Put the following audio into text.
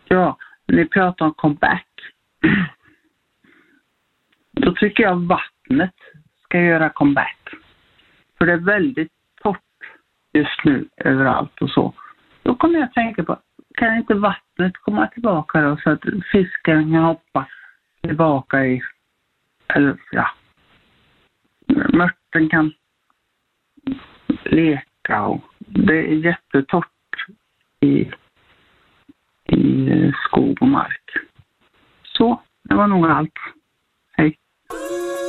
Ja, ni pratar om comeback. Då tycker jag vattnet ska göra comeback. För det är väldigt torrt just nu överallt och så. Då kommer jag att tänka på, kan inte vattnet komma tillbaka då så att fisken kan hoppa tillbaka i, eller ja, mörten kan leka och det är jättetorrt i skog och mark. Så, det var nog allt.